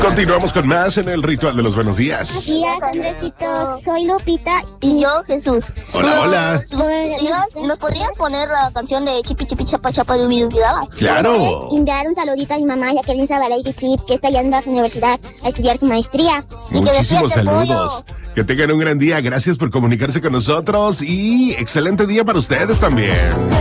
Continuamos con más en el ritual de los buenos días. Buenos días, Andresito. Soy Lupita. Y yo, Jesús. Hola. ¿Nos podrías poner la canción de Chipi Chipi Chapa Chapa de Daba? Claro. Enviar un saludito a mi mamá, Jacqueline Zabalay Chip, que está yendo a su universidad a estudiar su maestría. Muchísimos saludos. Que tengan un gran día. Gracias por comunicarse con nosotros y excelente día para ustedes también.